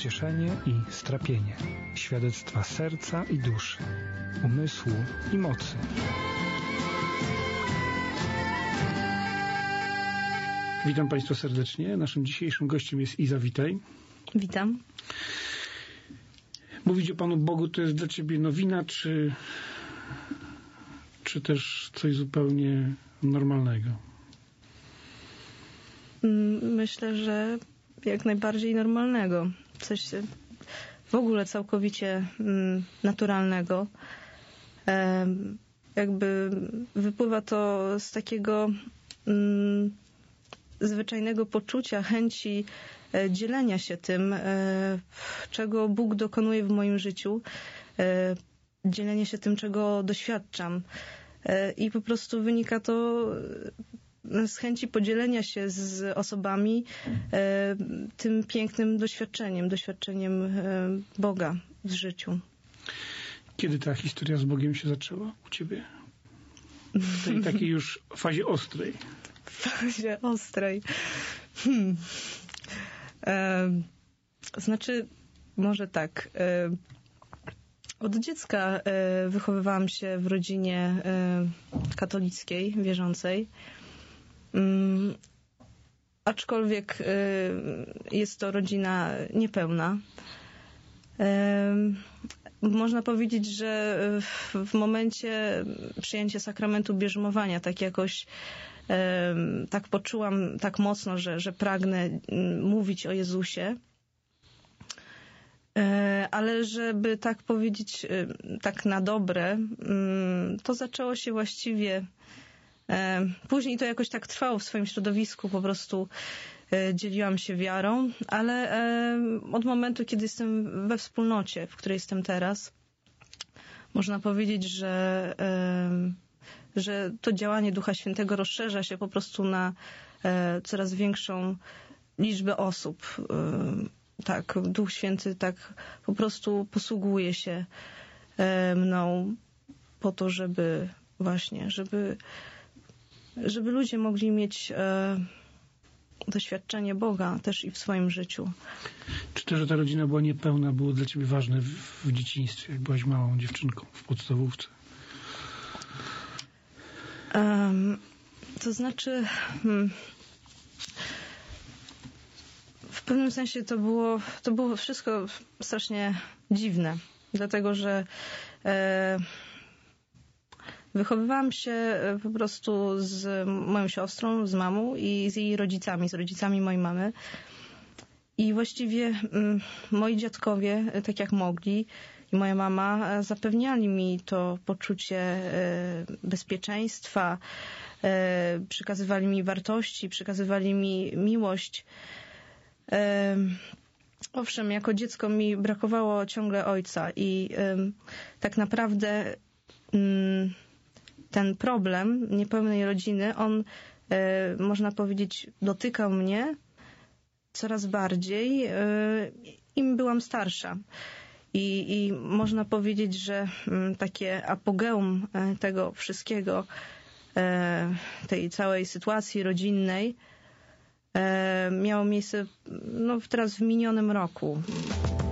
pocieszenie i strapienie, świadectwa serca i duszy, umysłu i mocy. Witam Państwa serdecznie. Naszym dzisiejszym gościem jest Iza. Witaj. Witam. Mówić o Panu Bogu to jest dla Ciebie nowina, czy też coś zupełnie normalnego? Myślę, że jak najbardziej normalnego. Coś w ogóle całkowicie naturalnego. Jakby wypływa to z takiego zwyczajnego poczucia, chęci dzielenia się tym, czego Bóg dokonuje w moim życiu, dzielenia się tym, czego doświadczam. I po prostu wynika to z chęci podzielenia się z osobami tym pięknym doświadczeniem Boga w życiu. Kiedy ta historia z Bogiem się zaczęła u Ciebie? W tej takiej już fazie ostrej. W fazie ostrej. Znaczy, może tak. Od dziecka wychowywałam się w rodzinie katolickiej, wierzącej. Aczkolwiek jest to rodzina niepełna. Można powiedzieć, że w momencie przyjęcia sakramentu bierzmowania tak jakoś tak poczułam tak mocno, że pragnę mówić o Jezusie. Ale żeby tak powiedzieć, tak na dobre, to zaczęło się właściwie. Później to jakoś tak trwało w swoim środowisku, po prostu dzieliłam się wiarą, ale od momentu, kiedy jestem we wspólnocie, w której jestem teraz, można powiedzieć, że to działanie Ducha Świętego rozszerza się po prostu na coraz większą liczbę osób. Tak, Duch Święty tak po prostu posługuje się mną po to, żeby ludzie mogli mieć doświadczenie Boga też i w swoim życiu. Czy to, że ta rodzina była niepełna, było dla Ciebie ważne w dzieciństwie, jak byłaś małą dziewczynką w podstawówce? To znaczy... W pewnym sensie to było wszystko strasznie dziwne, dlatego że wychowywałam się po prostu z moją siostrą, z mamą i z jej rodzicami, z rodzicami mojej mamy. I właściwie moi dziadkowie, tak jak mogli, i moja mama zapewniali mi to poczucie bezpieczeństwa, przekazywali mi wartości, przekazywali mi miłość. Owszem, jako dziecko mi brakowało ciągle ojca i tak naprawdę ten problem niepełnej rodziny, on można powiedzieć dotykał mnie coraz bardziej, im byłam starsza. I można powiedzieć, że takie apogeum tego wszystkiego, tej całej sytuacji rodzinnej, miało miejsce teraz w minionym roku.